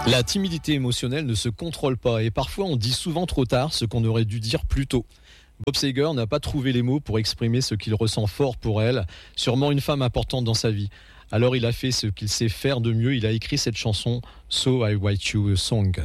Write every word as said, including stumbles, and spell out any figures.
La timidité émotionnelle ne se contrôle pas et parfois on dit souvent trop tard ce qu'on aurait dû dire plus tôt. Bob Seger n'a pas trouvé les mots pour exprimer ce qu'il ressent fort pour elle, sûrement une femme importante dans sa vie. Alors il a fait ce qu'il sait faire de mieux, il a écrit cette chanson « So I Write You a Song ».